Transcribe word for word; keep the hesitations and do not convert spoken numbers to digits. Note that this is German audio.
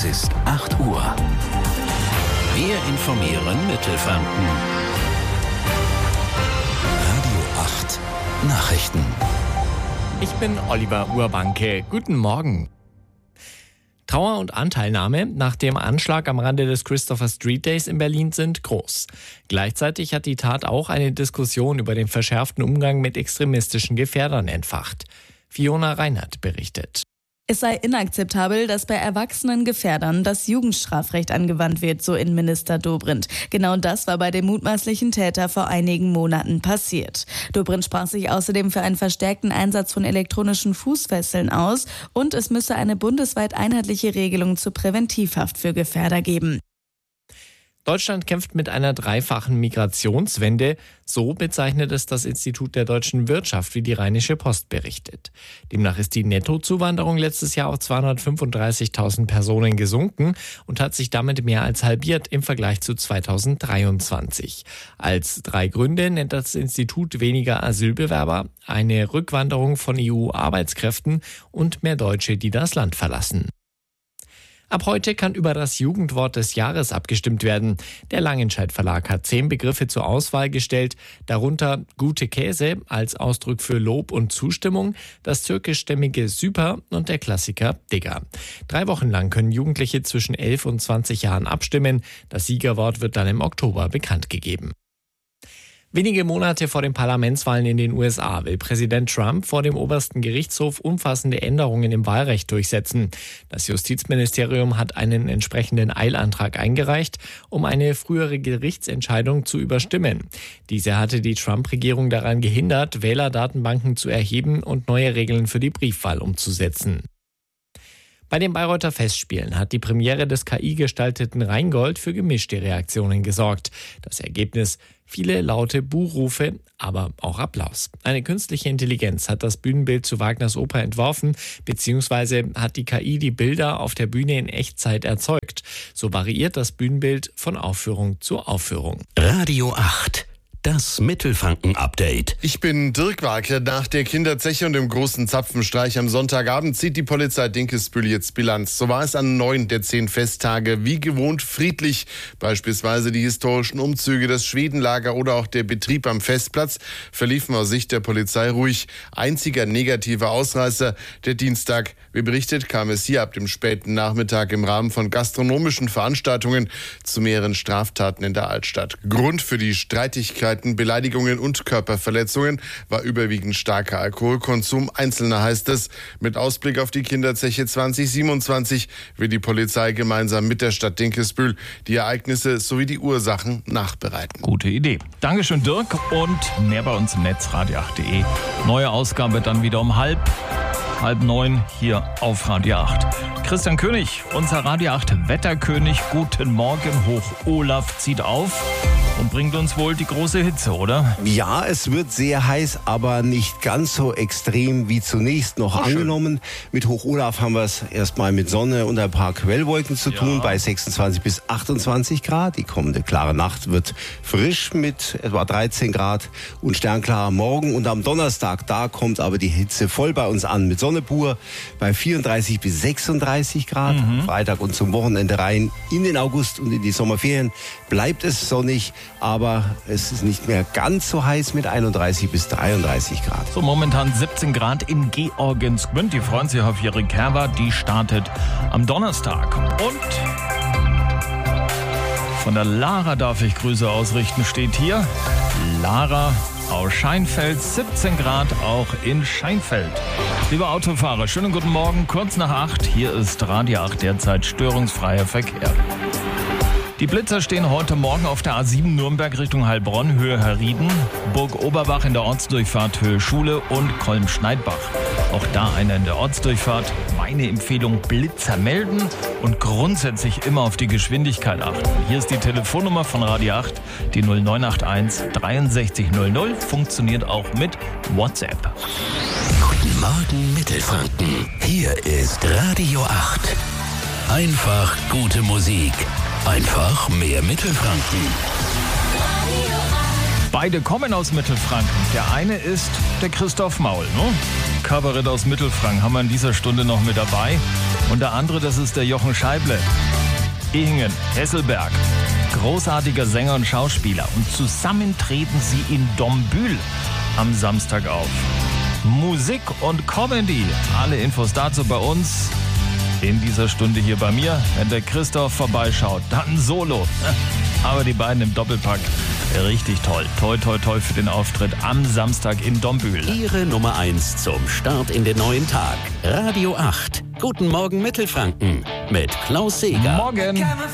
Es ist acht Uhr. Wir informieren Mittelfranken. Radio acht Nachrichten. Ich bin Oliver Urbanke. Guten Morgen. Trauer und Anteilnahme nach dem Anschlag am Rande des Christopher Street Days in Berlin sind groß. Gleichzeitig hat die Tat auch eine Diskussion über den verschärften Umgang mit extremistischen Gefährdern entfacht. Fiona Reinhardt berichtet. Es sei inakzeptabel, dass bei erwachsenen Gefährdern das Jugendstrafrecht angewandt wird, so Innenminister Dobrindt. Genau das war bei dem mutmaßlichen Täter vor einigen Monaten passiert. Dobrindt sprach sich außerdem für einen verstärkten Einsatz von elektronischen Fußfesseln aus und es müsse eine bundesweit einheitliche Regelung zur Präventivhaft für Gefährder geben. Deutschland kämpft mit einer dreifachen Migrationswende. So bezeichnet es das Institut der deutschen Wirtschaft, wie die Rheinische Post berichtet. Demnach ist die Nettozuwanderung letztes Jahr auf zweihundertfünfunddreißigtausend Personen gesunken und hat sich damit mehr als halbiert im Vergleich zu zweitausenddreiundzwanzig. Als drei Gründe nennt das Institut weniger Asylbewerber, eine Rückwanderung von E U-Arbeitskräften und mehr Deutsche, die das Land verlassen. Ab heute kann über das Jugendwort des Jahres abgestimmt werden. Der Langenscheidt Verlag hat zehn Begriffe zur Auswahl gestellt, darunter gute Käse als Ausdruck für Lob und Zustimmung, das türkischstämmige Süper und der Klassiker Digger. Drei Wochen lang können Jugendliche zwischen elf und zwanzig Jahren abstimmen. Das Siegerwort wird dann im Oktober bekannt gegeben. Wenige Monate vor den Parlamentswahlen in den U S A will Präsident Trump vor dem obersten Gerichtshof umfassende Änderungen im Wahlrecht durchsetzen. Das Justizministerium hat einen entsprechenden Eilantrag eingereicht, um eine frühere Gerichtsentscheidung zu überstimmen. Diese hatte die Trump-Regierung daran gehindert, Wählerdatenbanken zu erheben und neue Regeln für die Briefwahl umzusetzen. Bei den Bayreuther Festspielen hat die Premiere des K I-gestalteten Rheingold für gemischte Reaktionen gesorgt. Das Ergebnis: viele laute Buhrufe, aber auch Applaus. Eine künstliche Intelligenz hat das Bühnenbild zu Wagners Oper entworfen, beziehungsweise hat die K I die Bilder auf der Bühne in Echtzeit erzeugt. So variiert das Bühnenbild von Aufführung zu Aufführung. Radio acht. Das Mittelfranken-Update. Ich bin Dirk Warke. Nach der Kinderzeche und dem großen Zapfenstreich am Sonntagabend zieht die Polizei Dinkelsbühl jetzt Bilanz. So war es an neun der zehn Festtage wie gewohnt friedlich. Beispielsweise die historischen Umzüge, das Schwedenlager oder auch der Betrieb am Festplatz verliefen aus Sicht der Polizei ruhig. Einziger negativer Ausreißer der Dienstag. Wie berichtet, kam es hier ab dem späten Nachmittag im Rahmen von gastronomischen Veranstaltungen zu mehreren Straftaten in der Altstadt. Grund für die Streitigkeit, Beleidigungen und Körperverletzungen war überwiegend starker Alkoholkonsum. Einzelner heißt es, mit Ausblick auf die Kinderzeche zwanzig siebenundzwanzig will die Polizei gemeinsam mit der Stadt Dinkelsbühl die Ereignisse sowie die Ursachen nachbereiten. Gute Idee. Dankeschön, Dirk. Und mehr bei uns im Netz, radio acht punkt de. Neue Ausgabe dann wieder um halb, halb neun hier auf Radio acht. Christian König, unser Radio acht Wetterkönig. Guten Morgen. Hoch Olaf zieht auf und bringt uns wohl die große Hitze, oder? Ja, es wird sehr heiß, aber nicht ganz so extrem wie zunächst noch oh, angenommen. Schön. Mit Hoch Olaf haben wir es erstmal mit Sonne und ein paar Quellwolken zu tun, ja. Bei sechsundzwanzig bis achtundzwanzig Grad. Die kommende klare Nacht wird frisch mit etwa dreizehn Grad und sternklarer Morgen. Und am Donnerstag, da kommt aber die Hitze voll bei uns an. Mit Sonne pur bei vierunddreißig bis sechsunddreißig Grad. Mhm. Freitag und zum Wochenende rein in den August und in die Sommerferien bleibt es sonnig. Aber es ist nicht mehr ganz so heiß mit einunddreißig bis dreiunddreißig Grad. So, momentan siebzehn Grad in Georgensgmünd. Die freuen sich auf ihre Kerwa. Die startet am Donnerstag. Und von der Lara darf ich Grüße ausrichten, steht hier. Lara aus Scheinfeld, siebzehn Grad auch in Scheinfeld. Lieber Autofahrer, schönen guten Morgen, kurz nach acht. Hier ist Radio acht, derzeit störungsfreier Verkehr. Die Blitzer stehen heute Morgen auf der A sieben Nürnberg Richtung Heilbronn, Höhe Herrieden, Burg Oberbach in der Ortsdurchfahrt Höhe Schule und Kolm-Schneidbach. Auch da einer in der Ortsdurchfahrt. Meine Empfehlung, Blitzer melden und grundsätzlich immer auf die Geschwindigkeit achten. Hier ist die Telefonnummer von Radio acht, die null neun acht eins dreiundsechzig null null, funktioniert auch mit WhatsApp. Guten Morgen Mittelfranken, hier ist Radio acht. Einfach gute Musik. Einfach mehr Mittelfranken. Beide kommen aus Mittelfranken. Der eine ist der Christoph Maul, ne? Kabarett aus Mittelfranken haben wir in dieser Stunde noch mit dabei. Und der andere, das ist der Jochen Scheible. Ehingen, Hesselberg. Großartiger Sänger und Schauspieler. Und zusammen treten sie in Dombühl am Samstag auf. Musik und Comedy. Alle Infos dazu bei uns in dieser Stunde hier bei mir. Wenn der Christoph vorbeischaut, dann Solo. Aber die beiden im Doppelpack, richtig toll. Toi, toi, toi für den Auftritt am Samstag in Dombühl. Ihre Nummer eins zum Start in den neuen Tag. Radio acht. Guten Morgen Mittelfranken mit Klaus Seeger. Morgen.